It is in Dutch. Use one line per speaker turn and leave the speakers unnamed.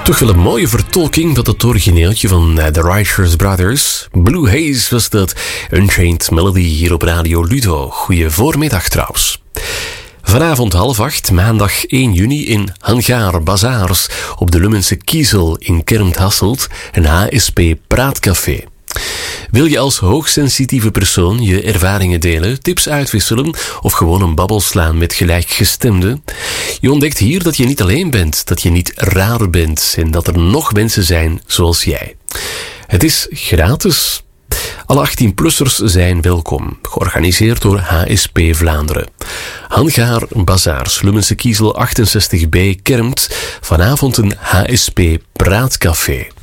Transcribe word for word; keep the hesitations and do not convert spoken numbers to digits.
Toch wel een mooie vertolking van het origineeltje van uh, The Righteous Brothers. Blue Haze was dat. Unchained Melody hier op Radio Ludo. Goeie voormiddag trouwens. Vanavond half acht, maandag één juni in Hangaar Bazaars op de Lummense Kiezel in Kermt-Hasselt, een H S P Praatcafé. Wil je als hoogsensitieve persoon je ervaringen delen, tips uitwisselen of gewoon een babbel slaan met gelijkgestemden? Je ontdekt hier dat je niet alleen bent, dat je niet raar bent en dat er nog mensen zijn zoals jij. Het is gratis. Alle achttien-plussers zijn welkom, georganiseerd door H S P Vlaanderen. Hangaar Bazaars, Lummense Kiezel achtenzestig B Kermt, vanavond een H S P Praatcafé.